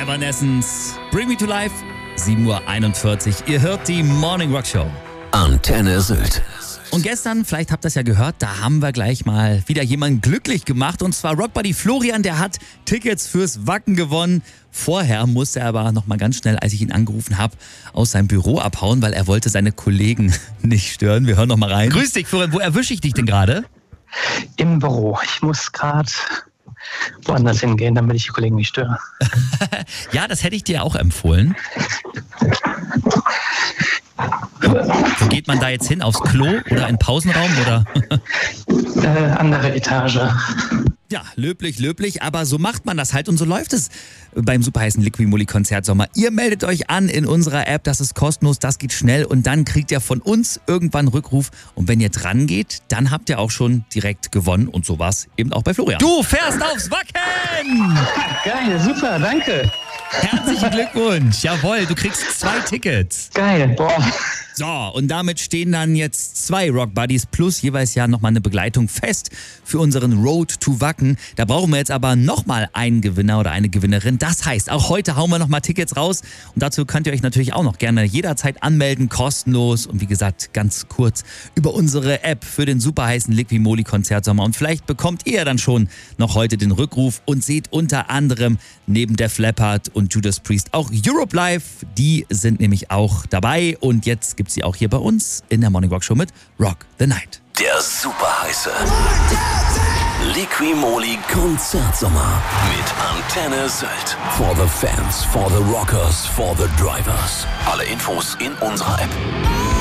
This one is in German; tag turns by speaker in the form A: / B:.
A: Evanescence, Bring Me to Life, 7:41 Uhr. Ihr hört die Morning Rock Show.
B: Antenne Sylt.
A: Und gestern, vielleicht habt ihr das ja gehört, da haben wir gleich mal wieder jemanden glücklich gemacht. Und zwar Rockbuddy Florian, der hat Tickets fürs Wacken gewonnen. Vorher musste er aber noch mal ganz schnell, als ich ihn angerufen habe, aus seinem Büro abhauen, weil er wollte seine Kollegen nicht stören. Wir hören noch mal rein. Grüß dich, Florian. Wo erwische ich dich denn gerade?
C: Im Büro. Ich muss gerade woanders hingehen, damit ich die Kollegen nicht störe.
A: Ja, das hätte ich dir auch empfohlen. Wo geht man da jetzt hin? Aufs Klo oder in den Pausenraum? Oder?
C: Andere Etage.
A: Ja, löblich, aber so macht man das halt und so läuft es beim superheißen Liqui-Moly-Konzert Sommer. Ihr meldet euch an in unserer App, das ist kostenlos, das geht schnell und dann kriegt ihr von uns irgendwann einen Rückruf und wenn ihr dran geht, dann habt ihr auch schon direkt gewonnen und so war's eben auch bei Florian. Du fährst aufs Wacken!
C: Geil, super, danke.
A: Herzlichen Glückwunsch, jawohl, du kriegst 2 Tickets.
C: Geil, boah.
A: So, und damit stehen dann jetzt 2 Rock Buddies plus jeweils ja nochmal eine Begleitung fest für unseren Road to Wacken. Da brauchen wir jetzt aber nochmal einen Gewinner oder eine Gewinnerin. Das heißt, auch heute hauen wir nochmal Tickets raus und dazu könnt ihr euch natürlich auch noch gerne jederzeit anmelden, kostenlos und wie gesagt ganz kurz über unsere App für den superheißen Liqui-Moly-Konzert Sommer. Und vielleicht bekommt ihr dann schon noch heute den Rückruf und seht unter anderem neben Def Leppard und Judas Priest auch Europe Live. Die sind nämlich auch dabei und jetzt gibt es sie auch hier bei uns in der Morning Rock Show mit Rock the Night.
B: Der superheiße Liqui-Moly Konzertsommer mit Antenne Sylt. For the fans, for the rockers, for the drivers. Alle Infos in unserer App.